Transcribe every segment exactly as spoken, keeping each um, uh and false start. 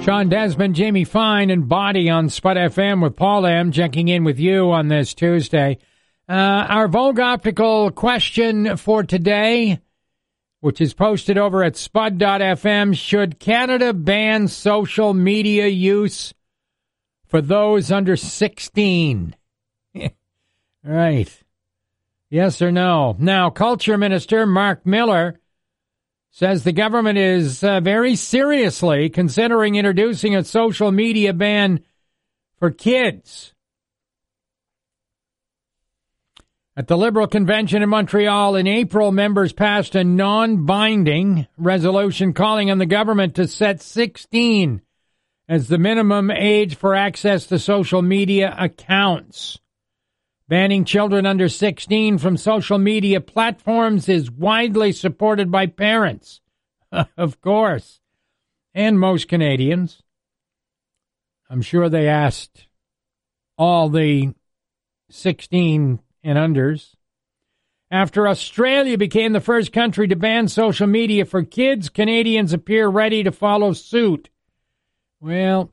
Sean Desmond, Jamie Fine, and Body on Spud F M with Paul M. checking in with you on this Tuesday. Uh, our Vogue Optical question for today, which is posted over at spud dot f m. Should Canada ban social media use for those under sixteen? Right. Yes or no? Now, Culture Minister Mark Miller says the government is uh, very seriously considering introducing a social media ban for kids. At the Liberal Convention in Montreal in April, members passed a non-binding resolution calling on the government to set sixteen as the minimum age for access to social media accounts. Banning children under sixteen from social media platforms is widely supported by parents, of course, and most Canadians. I'm sure they asked all the sixteen and unders. After Australia became the first country to ban social media for kids, Canadians appear ready to follow suit. Well,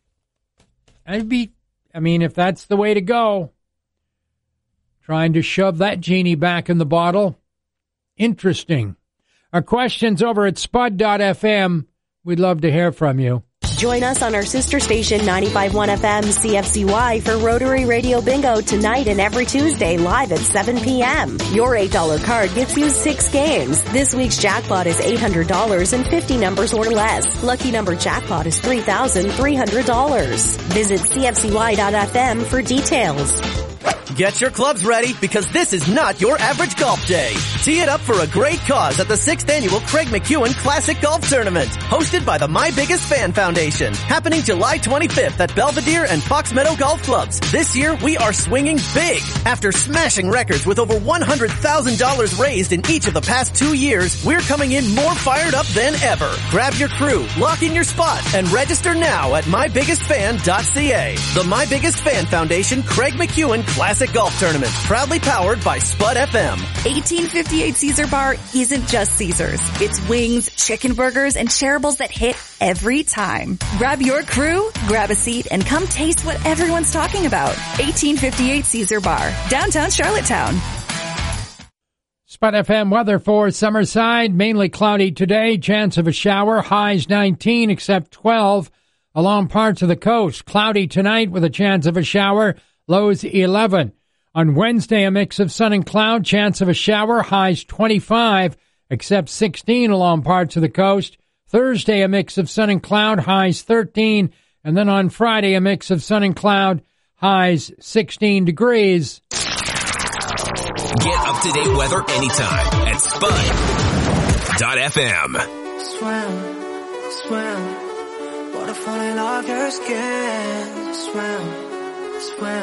I'd be, I mean, if that's the way to go, trying to shove that genie back in the bottle. Interesting. Our questions over at spud dot f m. We'd love to hear from you. Join us on our sister station ninety-five point one F M C F C Y for Rotary Radio Bingo tonight and every Tuesday live at seven p.m. Your eight dollar card gets you six games. This week's jackpot is eight hundred dollars and fifty numbers or less. Lucky number jackpot is three thousand three hundred dollars. Visit c f c y dot f m for details. Get your clubs ready because this is not your average golf day. Tee it up for a great cause at the sixth Annual Craig McEwen Classic Golf Tournament, hosted by the My Biggest Fan Foundation, happening July twenty-fifth at Belvedere and Fox Meadow Golf Clubs. This year, we are swinging big. After smashing records with over one hundred thousand dollars raised in each of the past two years, we're coming in more fired up than ever. Grab your crew, lock in your spot, and register now at my biggest fan dot c a. The My Biggest Fan Foundation Craig McEwen Classic Golf Tournament, proudly powered by Spud F M. eighteen fifty-eight Caesar Bar isn't just Caesars. It's wings, chicken burgers, and shareables that hit every time. Grab your crew, grab a seat, and come taste what everyone's talking about. eighteen fifty-eight Caesar Bar, downtown Charlottetown. Spud F M weather for Summerside, mainly cloudy today, chance of a shower, highs nineteen except twelve along parts of the coast. Cloudy tonight with a chance of a shower, lows eleven. On Wednesday, a mix of sun and cloud, chance of a shower, highs twenty-five, except sixteen along parts of the coast. Thursday, a mix of sun and cloud, highs thirteen. And then on Friday, a mix of sun and cloud, highs sixteen degrees. Get up-to-date weather anytime at spud dot f m. Swim, swim, water falling off your skin. Swim, swim.